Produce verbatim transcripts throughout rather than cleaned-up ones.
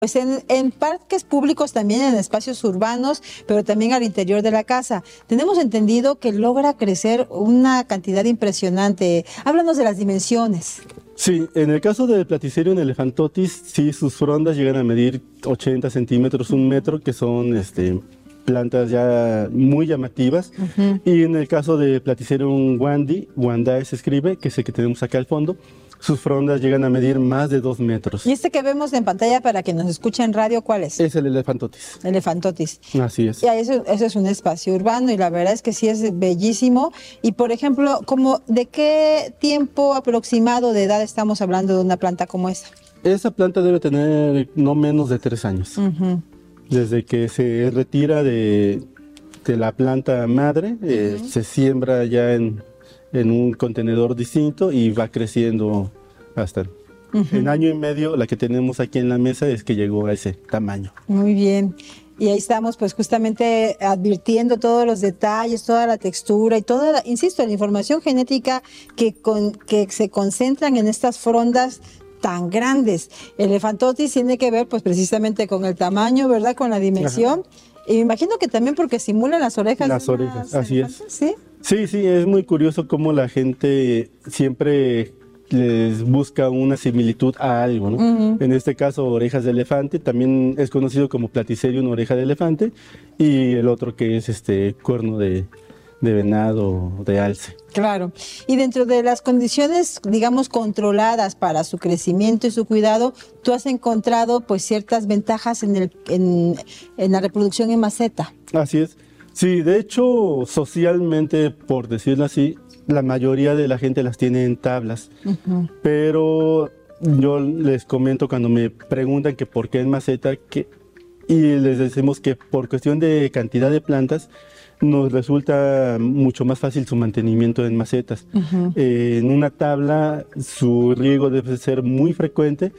Pues en, en parques públicos, también en espacios urbanos, pero también al interior de la casa. Tenemos entendido que logra crecer una cantidad impresionante. Háblanos de las dimensiones. Sí, en el caso del Platycerium elephantotis, sí, sus frondas llegan a medir ochenta centímetros, un metro, que son este, plantas ya muy llamativas. Uh-huh. Y en el caso de Platycerium wandi, wandae se escribe, que es el que tenemos acá al fondo, sus frondas llegan a medir más de dos metros. ¿Y este que vemos en pantalla para que nos escuche en radio, cuál es? Es el elephantotis. Elephantotis. Así es. Y eso, eso es un espacio urbano y la verdad es que sí es bellísimo. Y por ejemplo, como ¿de qué tiempo aproximado de edad estamos hablando de una planta como esta? Esa planta debe tener no menos de tres años. Uh-huh. Desde que se retira de, de la planta madre, uh-huh. eh, se siembra ya en... en un contenedor distinto y va creciendo hasta uh-huh. en año y medio. La que tenemos aquí en la mesa es que llegó a ese tamaño. Muy bien. Y ahí estamos pues justamente advirtiendo todos los detalles, toda la textura y toda, la, insisto, la información genética que, con, que se concentran en estas frondas tan grandes. Elephantotis tiene que ver pues precisamente con el tamaño, ¿verdad? Con la dimensión. Ajá. Y me imagino que también porque simulan las orejas. Las orejas, así es. ¿Sí? Sí, sí, es muy curioso cómo la gente siempre les busca una similitud a algo, ¿no? Uh-huh. En este caso, orejas de elefante, también es conocido como Platycerium oreja de elefante, y el otro que es este cuerno de, de venado, de alce. Claro, y dentro de las condiciones, digamos, controladas para su crecimiento y su cuidado, tú has encontrado pues ciertas ventajas en, el, en, en la reproducción en maceta. Así es. Sí, de hecho, socialmente, por decirlo así, la mayoría de la gente las tiene en tablas, uh-huh. pero yo les comento cuando me preguntan que por qué en maceta, que, y les decimos que por cuestión de cantidad de plantas, nos resulta mucho más fácil su mantenimiento en macetas. Uh-huh. Eh, en una tabla, su riego debe ser muy frecuente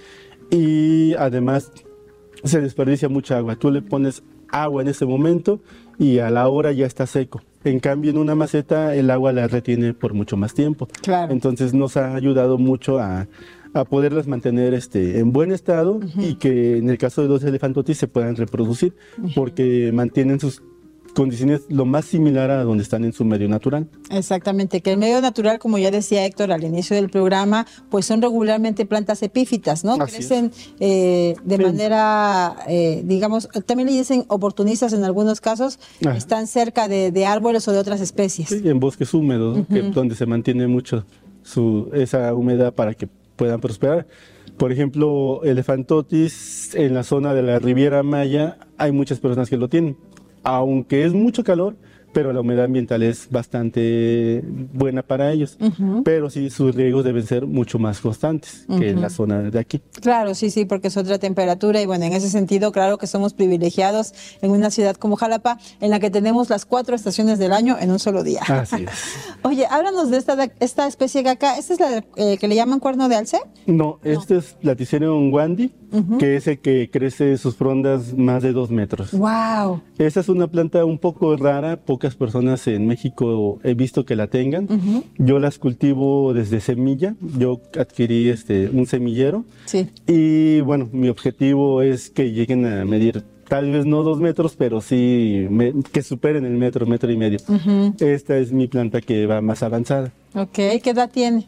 y además se desperdicia mucha agua. Tú le pones agua en ese momento y a la hora ya está seco. En cambio, en una maceta el agua la retiene por mucho más tiempo. Claro. Entonces nos ha ayudado mucho a, a poderlas mantener este, en buen estado, uh-huh. y que en el caso de los elephantotis se puedan reproducir, uh-huh. porque mantienen sus condiciones lo más similar a donde están en su medio natural. Exactamente, que el medio natural, como ya decía Héctor al inicio del programa, pues son regularmente plantas epífitas, ¿no? Así Crecen eh, de sí. manera, eh, digamos, también le dicen oportunistas en algunos casos, Ajá. están cerca de, de árboles o de otras especies. Sí, en bosques húmedos, uh-huh. que, donde se mantiene mucho su, esa humedad para que puedan prosperar. Por ejemplo, elephantotis en la zona de la Riviera Maya, hay muchas personas que lo tienen. Aunque es mucho calor, pero la humedad ambiental es bastante buena para ellos. Uh-huh. Pero sí, sus riegos deben ser mucho más constantes uh-huh. que en la zona de aquí. Claro, sí, sí, porque es otra temperatura y bueno, en ese sentido, claro que somos privilegiados en una ciudad como Jalapa, en la que tenemos las cuatro estaciones del año en un solo día. Así es. Oye, háblanos de esta, esta especie de acá. ¿Esta es la eh, que le llaman cuerno de alce? No, no. Este es Platycerium wandi, uh-huh. que es el que crece sus frondas más de dos metros. ¡Wow! Esta es una planta un poco rara, pocas personas en México he visto que la tengan. Uh-huh. Yo las cultivo desde semilla, yo adquirí este, un semillero. Sí. Y bueno, mi objetivo es que lleguen a medir tal vez no dos metros, pero sí me, que superen el metro, metro y medio. Uh-huh. Esta es mi planta que va más avanzada. Ok, ¿qué edad tiene?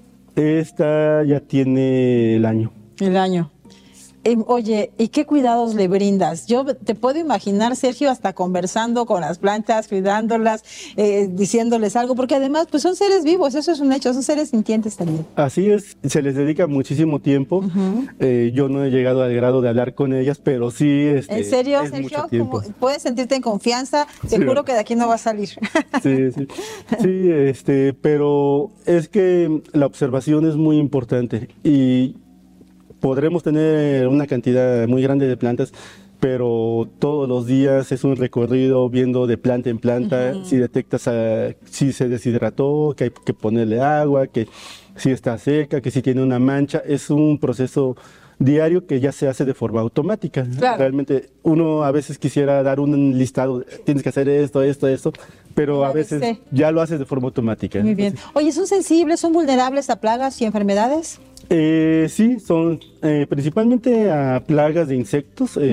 Esta ya tiene el año. El año. Eh, oye, ¿y qué cuidados le brindas? Yo te puedo imaginar, Sergio, hasta conversando con las plantas, cuidándolas, eh, diciéndoles algo, porque además pues son seres vivos, eso es un hecho, son seres sintientes también. Así es, se les dedica muchísimo tiempo. Uh-huh. eh, yo no he llegado al grado de hablar con ellas, pero sí este, ¿En serio, es Sergio? Mucho tiempo. Puedes sentirte en confianza, seguro sí. que de aquí no va a salir. Sí, sí, sí, este, pero es que la observación es muy importante y podremos tener una cantidad muy grande de plantas, pero todos los días es un recorrido viendo de planta en planta, uh-huh. si detectas a, si se deshidrató, que hay que ponerle agua, que si está seca, que si tiene una mancha. Es un proceso diario que ya se hace de forma automática. Claro. Realmente uno a veces quisiera dar un listado, tienes que hacer esto, esto, esto, pero Ya a veces sé. ya lo haces de forma automática. Muy bien. Oye, ¿son sensibles, son vulnerables a plagas y enfermedades? Eh, sí, son eh, principalmente a plagas de insectos. eh,